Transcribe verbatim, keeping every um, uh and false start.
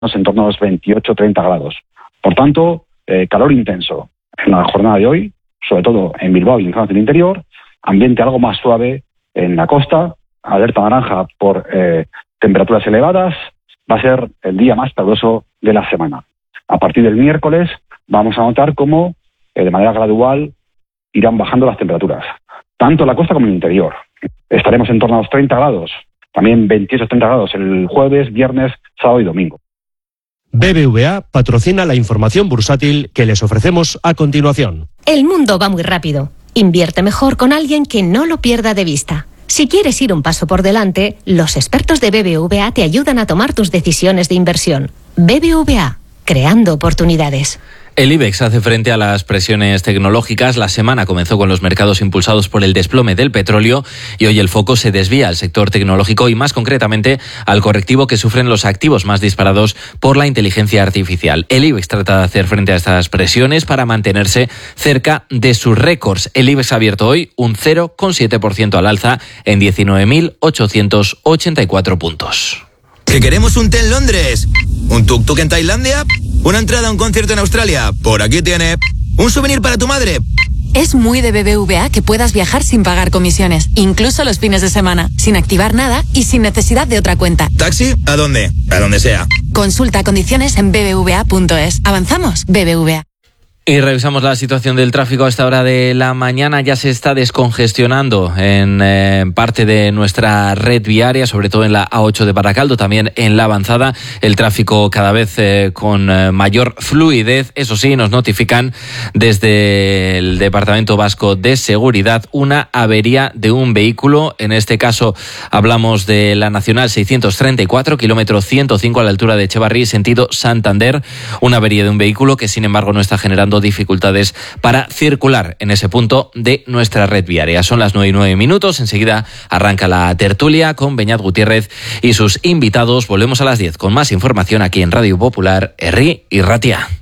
en torno a los veintiocho treinta grados. Por tanto, eh, calor intenso en la jornada de hoy, sobre todo en Bilbao y en zonas del interior, ambiente algo más suave en la costa, alerta naranja por eh, temperaturas elevadas. Va a ser el día más caluroso de la semana. A partir del miércoles vamos a notar cómo eh, de manera gradual irán bajando las temperaturas, tanto en la costa como en el interior. Estaremos en torno a los treinta grados, también veintiocho treinta grados el jueves, viernes, sábado y domingo. B B V A patrocina la información bursátil que les ofrecemos a continuación. El mundo va muy rápido. Invierte mejor con alguien que no lo pierda de vista. Si quieres ir un paso por delante, los expertos de B B V A te ayudan a tomar tus decisiones de inversión. B B V A, creando oportunidades. El IBEX hace frente a las presiones tecnológicas. La semana comenzó con los mercados impulsados por el desplome del petróleo y hoy el foco se desvía al sector tecnológico y más concretamente al correctivo que sufren los activos más disparados por la inteligencia artificial. El IBEX trata de hacer frente a estas presiones para mantenerse cerca de sus récords. El IBEX ha abierto hoy un cero coma siete por ciento al alza en diecinueve mil ochocientos ochenta y cuatro puntos. ¿Que queremos un té en Londres? ¿Un tuk-tuk en Tailandia? ¿Una entrada a un concierto en Australia? Por aquí tiene. ¿Un souvenir para tu madre? Es muy de B B V A que puedas viajar sin pagar comisiones, incluso los fines de semana, sin activar nada y sin necesidad de otra cuenta. ¿Taxi? ¿A dónde? A donde sea. Consulta condiciones en b b v a punto es. ¿Avanzamos? B B V A. Y revisamos la situación del tráfico a esta hora de la mañana. Ya se está descongestionando en eh, parte de nuestra red viaria, sobre todo en la A ocho de Baracaldo, también en la avanzada. El tráfico cada vez eh, con eh, mayor fluidez. Eso sí, nos notifican desde el Departamento Vasco de Seguridad una avería de un vehículo. En este caso hablamos de la Nacional seiscientos treinta y cuatro, kilómetro ciento cinco a la altura de Echevarri, sentido Santander. Una avería de un vehículo que sin embargo no está generando dificultades para circular en ese punto de nuestra red viaria. Son las nueve y nueve minutos. Enseguida arranca la tertulia con Beñat Gutiérrez y sus invitados. Volvemos a las diez con más información aquí en Radio Popular, Herri y Ratia.